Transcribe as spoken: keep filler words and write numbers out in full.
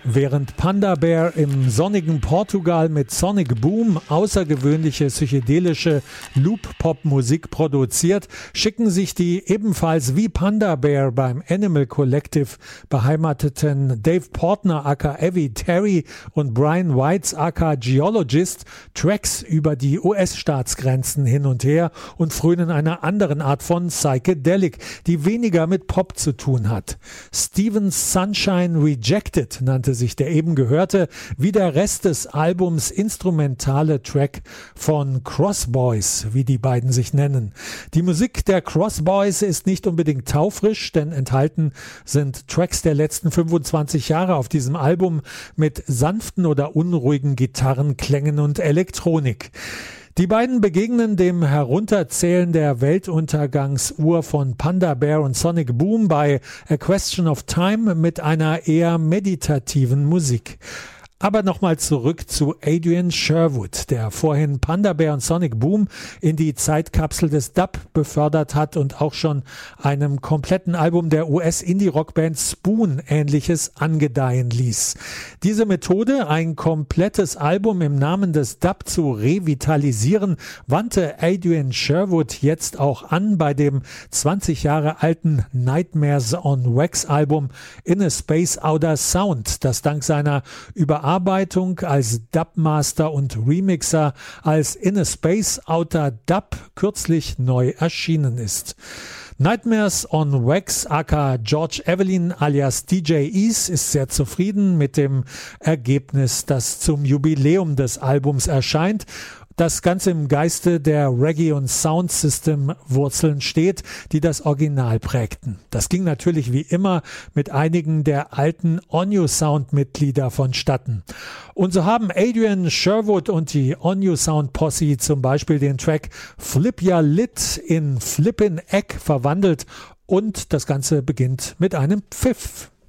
Während Panda Bear im sonnigen Portugal mit Sonic Boom außergewöhnliche psychedelische Loop-Pop-Musik produziert, schicken sich die ebenfalls wie Panda Bear beim Animal Collective beheimateten Dave Portner aka Evie Terry und Brian Whites aka Geologist Tracks über die U S-Staatsgrenzen hin und her und frönen einer anderen Art von Psychedelic, die weniger mit Pop zu tun hat. Stevens Sunshine Rejected nannte sich der eben gehörte, wie der Rest des Albums instrumentale Track von Crossboys, wie die beiden sich nennen. Die Musik der Crossboys ist nicht unbedingt taufrisch, denn enthalten sind Tracks der letzten fünfundzwanzig Jahre auf diesem Album mit sanften oder unruhigen Gitarrenklängen und Elektronik. Die beiden begegnen dem Herunterzählen der Weltuntergangsuhr von Panda Bear und Sonic Boom bei A Question of Time mit einer eher meditativen Musik. Aber nochmal zurück zu Adrian Sherwood, der vorhin Panda Bear und Sonic Boom in die Zeitkapsel des Dub befördert hat und auch schon einem kompletten Album der U S-Indie-Rockband Spoon Ähnliches angedeihen ließ. Diese Methode, ein komplettes Album im Namen des Dub zu revitalisieren, wandte Adrian Sherwood jetzt auch an bei dem zwanzig Jahre alten Nightmares on Wax Album In a Space Outer Sound, das dank seiner Überarbeitung Arbeitung als Dubmaster und Remixer als In a Space Outer Dub kürzlich neu erschienen ist. Nightmares on Wax aka George Evelyn alias D J Ease ist sehr zufrieden mit dem Ergebnis, das zum Jubiläum des Albums erscheint. Das Ganze im Geiste der Reggae- und Soundsystem-Wurzeln steht, die das Original prägten. Das ging natürlich wie immer mit einigen der alten On You Sound-Mitglieder vonstatten. Und so haben Adrian Sherwood und die On You Sound Posse zum Beispiel den Track Flip Ya Lit in Flippin' Egg verwandelt und das Ganze beginnt mit einem Pfiff.